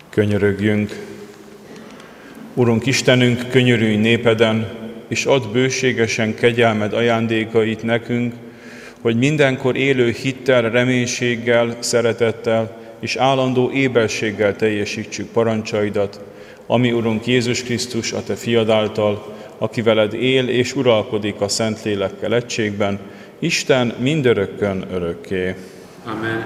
Könyörögjünk. Urunk Istenünk, könyörülj népeden, és add bőségesen kegyelmed ajándékait nekünk, hogy mindenkor élő hittel, reménységgel, szeretettel és állandó éberséggel teljesítsük parancsaidat, ami Urunk Jézus Krisztus, a Te fiad által, aki veled él és uralkodik a Szentlélekkel egységben, Isten mindörökkön örökké. Amen.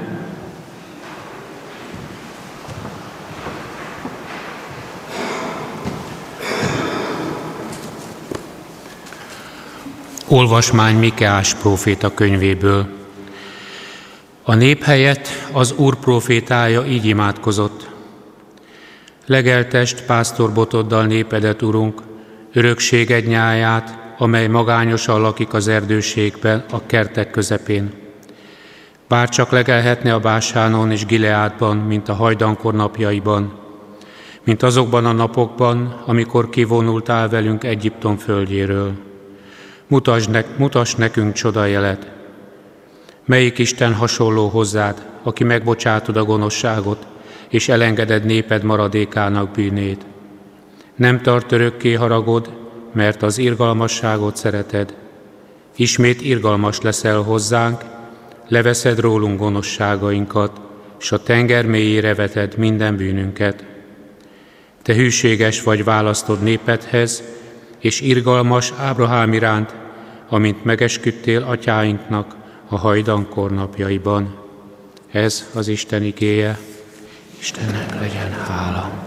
Olvasmány Mikeás próféta könyvéből. A nép helyett az Úr prófétája így imádkozott. Legeltest pásztorbotoddal népedet, Urunk, örökséged nyáját, amely magányosan lakik az erdőségben, a kertek közepén. Bárcsak legelhetne a Básánon és Gileádban, mint a hajdankor napjaiban, mint azokban a napokban, amikor kivonultál velünk Egyiptom földjéről. Mutasd nekünk csodajelet. Melyik Isten hasonló hozzád, aki megbocsátod a gonoszságot, és elengeded néped maradékának bűnét? Nem tart örökké haragod, mert az irgalmasságot szereted. Ismét irgalmas leszel hozzánk, leveszed rólunk gonoszságainkat, s a tenger mélyére veted minden bűnünket. Te hűséges vagy választod népedhez, és irgalmas Ábrahám iránt, amint megesküdtél atyáinknak a hajdankor napjaiban. Ez az Isten igéje. Istennek legyen hála.